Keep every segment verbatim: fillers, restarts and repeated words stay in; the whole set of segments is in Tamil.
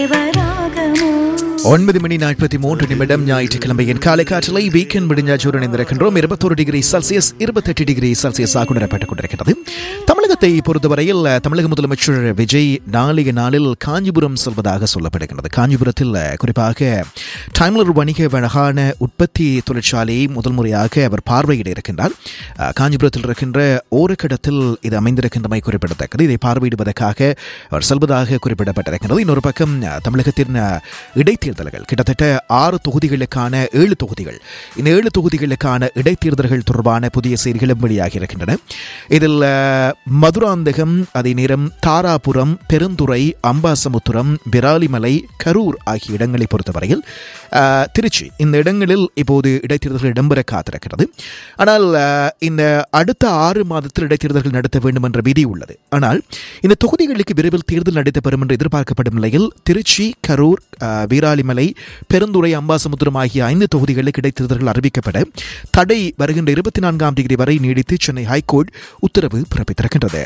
ஒன்பது மணி நாற்பத்தி மூன்று நிமிடம் ஞாயிற்றுக்கிழமையின் காலை காற்றலை வீக்கெண்ட் முடிஞ்சாச்சுடன் இருக்கின்றோம். இருபத்தொரு டிகிரி செல்சியஸ் இருபத்தெட்டு டிகிரி செல்சியஸாக உணரப்பட்டுக் கொண்டிருக்கிறது. தமிழகத்தை பொறுத்தவரையில் தமிழக முதலமைச்சர் விஜய் நாளைய நாளில் காஞ்சிபுரம் செல்வதாக சொல்லப்படுகிறது. காஞ்சிபுரத்தில் குறிப்பாக டைம்லர் வணிக வழகான உற்பத்தி தொழிற்சாலையை முதல் முறையாக அவர் பார்வையிட இருக்கின்றார். காஞ்சிபுரத்தில் இருக்கின்ற ஓரக்கடத்தில் இது அமைந்திருக்கின்றமை குறிப்பிடத்தக்கது. இதை பார்வையிடுவதற்காக அவர் செல்வதாக குறிப்பிடப்பட்டிருக்கிறது. இன்னொரு பக்கம் தமிழகத்தின் இடைத்தேர்தல் கிட்டத்தட்ட ஆறு தொகுதிகளுக்கான ஏழு தொகுதிகள் இந்த ஏழு தொகுதிகளுக்கான இடைத்தேர்தல்கள் தொடர்பான புதிய செய்திகளும் வெளியாகி இருக்கின்றன. இதில் மதுராந்தகம், அதே நேரம் தாராபுரம், பெருந்துறை, அம்பாசமுத்திரம், விராலிமலை, கரூர் ஆகிய இடங்களை பொறுத்தவரையில் திருச்சி இந்த இடங்களில் இப்போது இடைத்தேர்தல்கள் இடம்பெற காத்திருக்கிறது. ஆனால் இந்த அடுத்த ஆறு மாதத்தில் இடைத்தேர்தல்கள் நடத்த வேண்டும் என்ற விதி உள்ளது. ஆனால் இந்த தொகுதிகளுக்கு விரைவில் தேர்தல் நடத்தப்படும் என்று எதிர்பார்க்கப்படும் நிலையில் திருச்சி, கரூர், வீராலிமலை, பெருந்துறை, அம்பாசமுத்திரம் ஆகிய ஐந்து தொகுதிகளுக்கு இடைத்தேர்தல்கள் அறிவிக்கப்பட தடை வருகின்ற இருபத்தி நான்காம் தேதி வரை நீடித்து சென்னை ஹைகோர்ட் உத்தரவு பிறப்பித்திருக்கின்றது.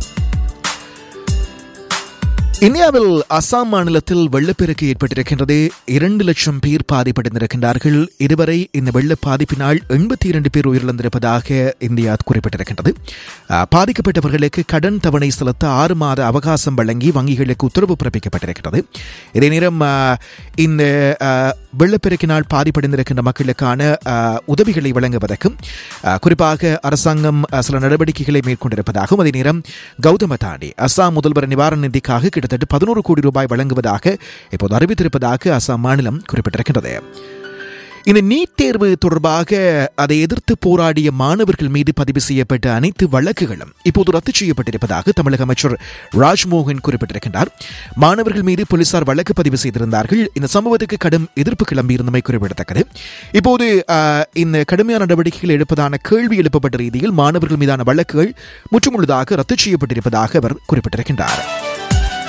இந்தியாவில் அசாம் மாநிலத்தில் வெள்ளப்பெருக்கு ஏற்பட்டிருக்கின்றது. இரண்டு லட்சம் பேர் பாதிப்படைந்திருக்கின்றார்கள். இதுவரை இந்த வெள்ள பாதிப்பினால் எண்பத்தி இரண்டு பேர் உயிரிழந்திருப்பதாக இந்தியா குறிப்பிட்டிருக்கின்றது. பாதிக்கப்பட்டவர்களுக்கு கடன் தவணை செலுத்த ஆறு மாத அவகாசம் வழங்கி வங்கிகளுக்கு உத்தரவு பிறப்பிக்கப்பட்டிருக்கிறது. இதே நேரம் இந்த வெள்ளப்பெருக்கினால் பாதிப்படைந்திருக்கின்ற மக்களுக்கான உதவிகளை வழங்குவதற்கும் குறிப்பாக அரசாங்கம் சில நடவடிக்கைகளை மேற்கொண்டிருப்பதாகவும், அதே நேரம் கௌதம தாண்டி அசாம் முதல்வர் நிவாரண நிதிக்காக கிட்டத்தட்ட பதினோரு கோடி ரூபாய் வழங்குவதாக இப்போது அறிவித்திருப்பதாக அசாம் மாநிலம் குறிப்பிட்டிருக்கிறது. இந்த நீட் தேர்வு தொடர்பாக அதை எதிர்த்து போராடிய மாணவர்கள் மீது பதிவு செய்யப்பட்ட அனைத்து வழக்குகளும் இப்போது ரத்து செய்யப்பட்டிருப்பதாக தமிழக அமைச்சர் ராஜ்மோகன் குறிப்பிட்டிருக்கின்றார். மாணவர்கள் மீது போலீசார் வழக்கு பதிவு செய்திருந்தார்கள். இந்த சம்பவத்துக்கு கடும் எதிர்ப்பு கிளம்பியிருந்தமை குறிப்பிடத்தக்கது. இப்போது இந்த கடுமையான நடவடிக்கைகள் எடுப்பதான கேள்வி எழுப்பப்பட்ட ரீதியில் மாணவர்கள் மீதான வழக்குகள் முற்றுமுழுதாக ரத்து செய்யப்பட்டிருப்பதாக அவர் குறிப்பிட்டிருக்கின்றார்.